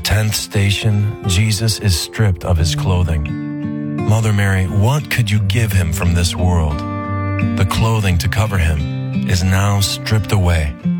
10th station, Jesus is stripped of his clothing. Mother Mary, what could you give him from this world? The clothing to cover him is now stripped away.